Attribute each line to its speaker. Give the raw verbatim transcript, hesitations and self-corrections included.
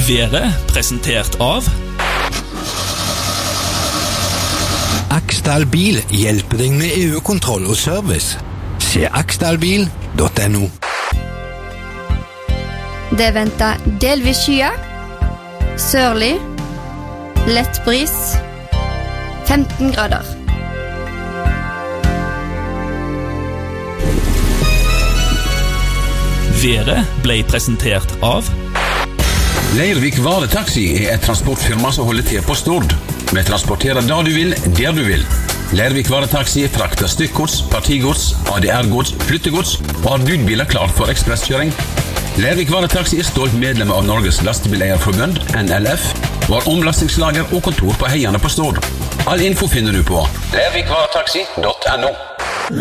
Speaker 1: Været presentert av
Speaker 2: Aksdal Bil hjelper deg med E U-kontroll og service. Se aksdalbil punktum no.
Speaker 3: Det venter delvis skyer, sørlig, lett bris, femten grader.
Speaker 1: Været ble presentert av
Speaker 4: Leirvik Varetaxi er et transportfirma som holder til på Stord. Vi transporterer da du vil, der du vil. Leirvik Varetaxi frakter stykkgods, partigods, A D R-gods, flyttegods og har budbiler klart for ekspresskjøring. Leirvik Varetaxi er stolt medlem av Norges Lastebileierforbund, N L F, og har omlastingslager og kontor på Heiane på Stord. All info finner du på leirvik varetaxi punktum no.